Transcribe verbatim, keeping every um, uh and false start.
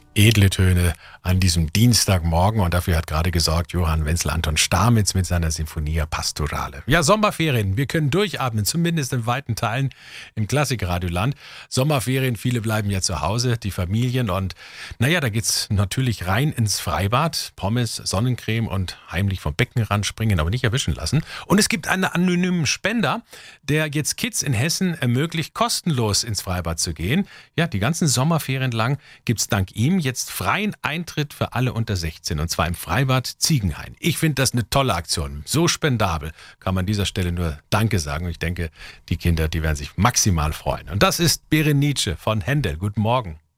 Edle Töne an diesem Dienstagmorgen und dafür hat gerade gesorgt Johann Wenzel Anton Stamitz mit seiner Sinfonia Pastorale. Ja, Sommerferien, wir können durchatmen, zumindest in weiten Teilen im Klassikradioland. Sommerferien, viele bleiben ja zu Hause, die Familien und naja, da geht's natürlich rein ins Freibad, Pommes, Sonnencreme und heimlich vom Beckenrand springen, aber nicht erwischen lassen. Und es gibt einen anonymen Spender, der jetzt Kids in Hessen ermöglicht, kostenlos ins Freibad zu gehen. Ja, die ganzen Sommerferien lang gibt's dank ihm jetzt freien Eintritt für alle unter sechzehn und zwar im Freibad Ziegenhain. Ich finde das eine tolle Aktion. So spendabel kann man an dieser Stelle nur Danke sagen. Und ich denke, die Kinder, die werden sich maximal freuen. Und das ist Berenice von Händel. Guten Morgen.